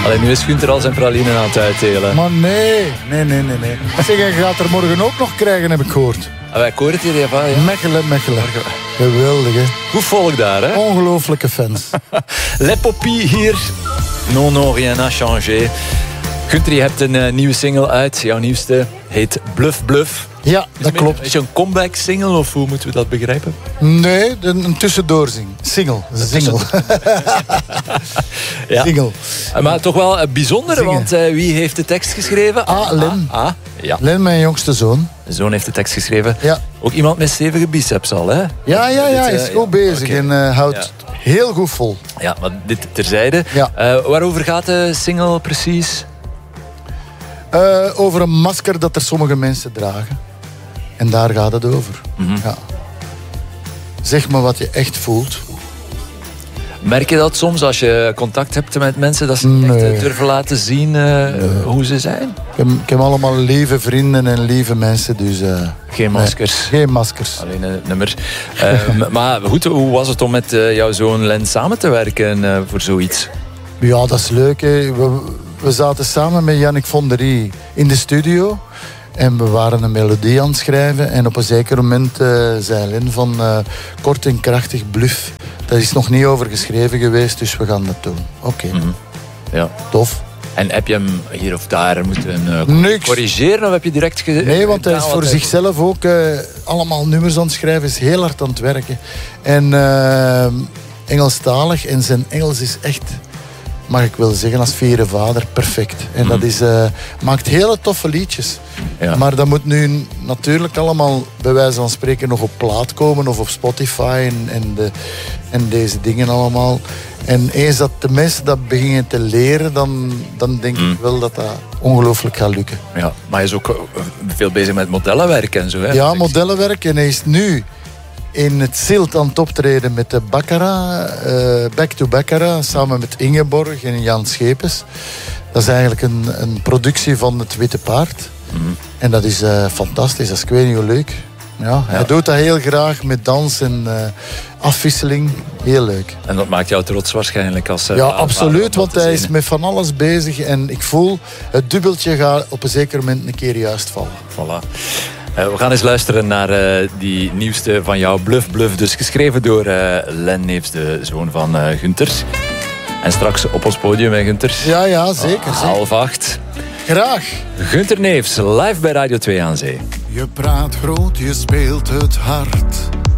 Alleen nu is Gunther al zijn praline aan het uitdelen. Maar nee. Zeg, je gaat er morgen ook nog krijgen, heb ik gehoord. Wij koren het hier even aan, ja. Mechelen. Geweldig, hè. Goed volk daar, hè? Ongelooflijke fans. Le Poppy hier. Non, rien n'a changé. Gunther, je hebt een nieuwe single uit. Jouw nieuwste heet Bluff Bluff. Ja, dat klopt. Is je een comeback single of hoe moeten we dat begrijpen? Nee, een tussendoor single. Ja. Single. Maar toch wel bijzonder, Zingen. want wie heeft de tekst geschreven? Len. Ja. Len, mijn jongste zoon. De zoon heeft de tekst geschreven. Ja. Ook iemand met stevige biceps al, hè? Ja, is goed bezig oké. en houdt heel goed vol. Ja, maar dit terzijde. Ja. Waarover gaat de single precies? Over een masker dat er sommige mensen dragen. En daar gaat het over. Ja. Zeg maar wat je echt voelt. Merk je dat soms als je contact hebt met mensen, dat ze niet echt durven laten zien hoe ze zijn? Ik heb allemaal lieve vrienden en lieve mensen, dus... Geen maskers. Geen maskers. Alleen een nummer. Maar goed, hoe was het om met jouw zoon Len samen te werken voor zoiets? Ja, dat is leuk. Hè. We zaten samen met Jannik Fonderie in de studio. En we waren een melodie aan het schrijven. En op een zeker moment zei Len van kort en krachtig bluff. Daar is nog niet over geschreven geweest, dus we gaan dat doen. Oké. Ja. Tof. En heb je hem hier of daar moeten corrigeren of heb je direct Nee, want hij is voor zichzelf ook allemaal nummers aan het schrijven. Is heel hard aan het werken. En Engelstalig. En zijn Engels is echt, mag ik wel zeggen, als vierde vader, perfect. En dat is, maakt hele toffe liedjes. Ja. Maar dat moet nu natuurlijk allemaal, bij wijze van spreken, nog op plaat komen of op Spotify en deze dingen allemaal. En eens dat de mensen dat beginnen te leren, dan denk ik wel dat dat ongelooflijk gaat lukken. Ja, maar hij is ook veel bezig met modellenwerk en zo, hè? Ja, modellenwerk. En hij is nu in het Zilt aan het optreden met de Baccarat, Back to Baccarat, samen met Ingeborg en Jan Schepens. Dat is eigenlijk een productie van het Witte Paard. En dat is fantastisch, dat is ik weet niet hoe leuk. Ja, hij doet dat heel graag met dans en afwisseling. Heel leuk. En dat maakt jou trots waarschijnlijk als... ja, absoluut, want hij is met van alles bezig. En ik voel, het dubbeltje gaat op een zeker moment een keer juist vallen. Voilà. We gaan eens luisteren naar die nieuwste van jou, Bluff Bluff. Dus geschreven door Len Neefs, de zoon van Gunther. En straks op ons podium, hè, Gunther? Ja, zeker. 7:30. Graag. Gunther Neefs, live bij Radio 2 aan Zee. Je praat groot, je speelt het hard.